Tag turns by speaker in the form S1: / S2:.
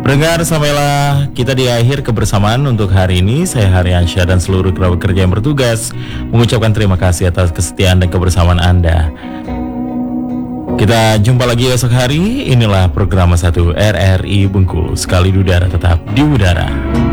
S1: Pendengar, sampailah kita di akhir kebersamaan untuk hari ini. Saya Haryansyah dan seluruh kerabat kerja yang bertugas mengucapkan terima kasih atas kesetiaan dan kebersamaan Anda. Kita jumpa lagi esok hari. Inilah program 1 RRI Bengkulu. Sekali di udara tetap di udara.